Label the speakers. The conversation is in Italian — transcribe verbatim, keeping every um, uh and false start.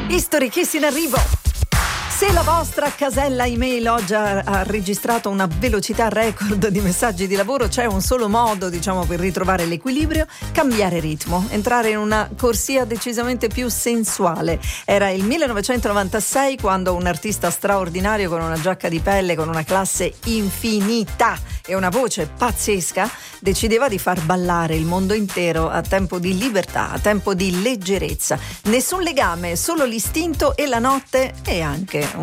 Speaker 1: History Kiss in arrivo. Se la vostra casella email oggi ha, ha registrato una velocità record di messaggi di lavoro, c'è un solo modo, diciamo, per ritrovare l'equilibrio: cambiare ritmo, entrare in una corsia decisamente più sensuale. Era il millenovecentonovantasei quando un artista straordinario con una giacca di pelle, con una classe infinita e una voce pazzesca, decideva di far ballare il mondo intero a tempo di libertà, a tempo di leggerezza. Nessun legame, solo l'istinto e la notte e anche